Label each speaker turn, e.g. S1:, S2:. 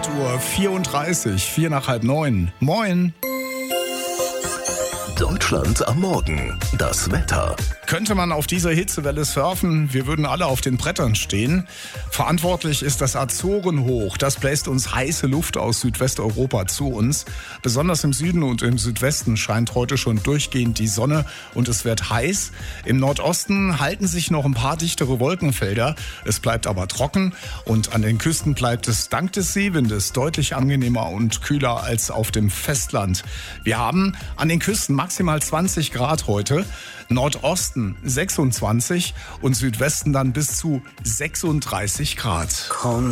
S1: 8:34 Uhr, 4 nach halb 9. Moin!
S2: Deutschland am Morgen. Das Wetter.
S1: Könnte man auf dieser Hitzewelle surfen? Wir würden alle auf den Brettern stehen. Verantwortlich ist das Azorenhoch. Das bläst uns heiße Luft aus Südwesteuropa zu uns. Besonders im Süden und im Südwesten scheint heute schon durchgehend die Sonne und es wird heiß. Im Nordosten halten sich noch ein paar dichtere Wolkenfelder. Es bleibt aber trocken und an den Küsten bleibt es dank des Seewindes deutlich angenehmer und kühler als auf dem Festland. Wir haben an den Küsten maximal 20 Grad heute. Nordosten 26 und Südwesten dann bis zu 36 Grad.